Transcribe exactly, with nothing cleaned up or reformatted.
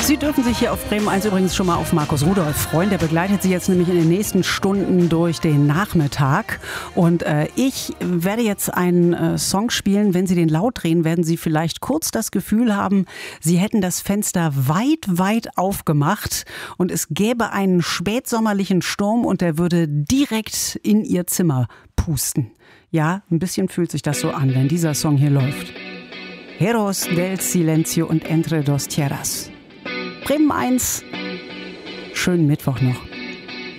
Sie dürfen sich hier auf Bremen eins übrigens schon mal auf Markus Rudolph freuen. Der begleitet Sie jetzt nämlich in den nächsten Stunden durch den Nachmittag. Und äh, ich werde jetzt einen äh, Song spielen. Wenn Sie den laut drehen, werden Sie vielleicht kurz das Gefühl haben, Sie hätten das Fenster weit, weit aufgemacht und es gäbe einen spätsommerlichen Sturm und der würde direkt in Ihr Zimmer pusten. Ja, ein bisschen fühlt sich das so an, wenn dieser Song hier läuft. Heros del Silencio und Entre dos Tierras. Bremen eins. Schönen Mittwoch noch.